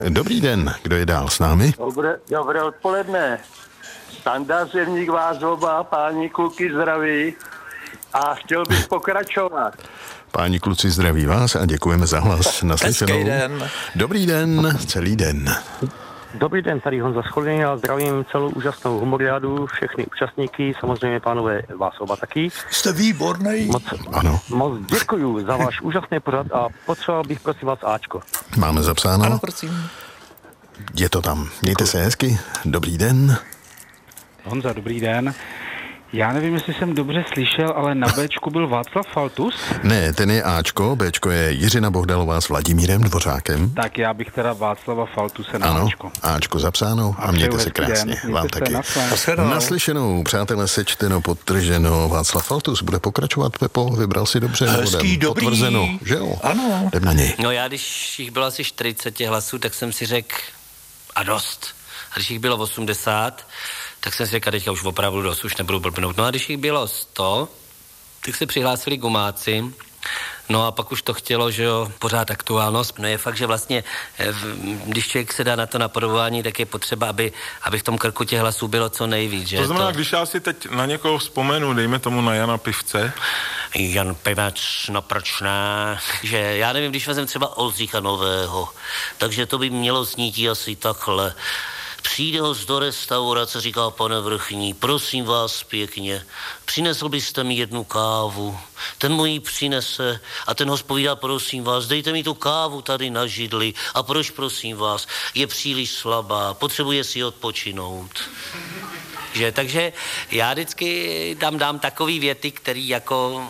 Dobrý den, kdo je dál s námi? Dobré odpoledne. Standa Zevník vás oba, páni kluky zdraví a chtěl bych pokračovat. Páni kluci, zdraví vás a děkujeme za hlas. Naslyšenou. Hezký den. Dobrý den, celý den. Dobrý den, tady Honza Scholný a zdravím celou úžasnou humoriádu, všechny účastníky, samozřejmě pánové vás oba taky. Jste výborný. Moc děkuju za váš úžasný pořad a potřeboval bych prosím vás Ačko. Máme zapsáno? Ano, prosím. Je to tam. Mějte se hezky. Dobrý den. Honza, dobrý den. Já nevím, jestli jsem dobře slyšel, ale na Bčku byl Václav Faltus? Ne, ten je Ačko, Bčko je Jiřina Bohdalová s Vladimírem Dvořákem. Tak já bych teda Václava Faltuse na Ano, Ačko. Ačko zapsáno a mějte se krásně. Vám taky. Naslyšenou, přátelé, sečteno, podtrženo. Václav Faltus bude pokračovat, Pepo, vybral si dobře. Hezký, dobrý. Potvrzeno, že jo? Ano. Jdem na něj. No já, když jich bylo asi 40 hlasů, tak jsem si řekl a dost. A když jich bylo 80, tak jsem si řekl, teďka už opravdu dost, už nebudu blbnout. No a když jich bylo 100, tak se přihlásili gumáci. No a pak už to chtělo, že jo, pořád aktuálnost. No je fakt, že vlastně, když člověk se dá na to napodobování, tak je potřeba, aby v tom krku těch hlasů bylo co nejvíc, že? To znamená, když já si teď na někoho vzpomenu, dejme tomu na Jana Pivce. Jan Pivec, no proč ne? Že já nevím, když vezem třeba Oldřicha Nového, takže to by mělo znít asi takhle. Přijde host do restaurace, říká: pane vrchní, prosím vás pěkně, přinesl byste mi jednu kávu. Ten mu ji přinese a ten host povídá: prosím vás, dejte mi tu kávu tady na židli. A proč, prosím vás? Je příliš slabá, potřebuje si odpočinout. Že, takže já vždycky dám takový věty, který jako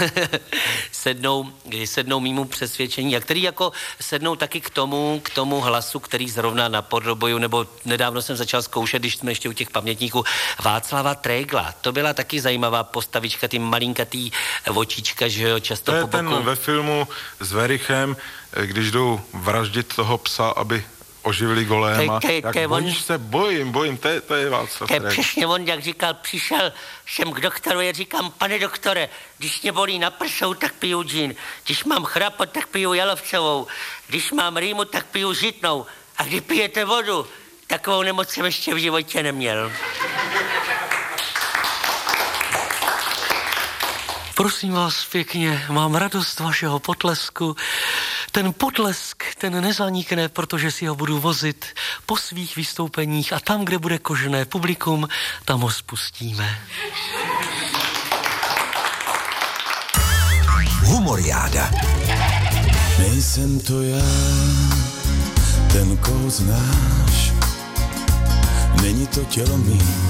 sednou mýmu přesvědčení a který jako sednou taky k tomu hlasu, který zrovna napodobuju, nebo nedávno jsem začal zkoušet, když jsme ještě u těch pamětníků, Václava Trégla. To byla taky zajímavá postavička, ty malinkatý očička, že jo, často to je po boku. ten ve filmu s Verichem, když jdou vraždit toho psa, aby oživili Goléma. Bojíš se, bojím, to je Václav Trégl. Přesně on, jak říkal, přišel jsem k doktoru, já říkám: pane doktore, když mě bolí na prsou, tak piju džín. Když mám chrapot, tak piju jalovcovou. Když mám rýmu, tak piju žitnou. A když pijete vodu, takovou nemoc jsem ještě v životě neměl. Prosím vás pěkně, mám radost vašeho potlesku. Ten potlesk, ten nezanikne, protože si ho budu vozit po svých vystoupeních a tam, kde bude kožené publikum, tam ho spustíme. Humoriáda. Nejsem to já, ten koho znáš, není to tělo mý,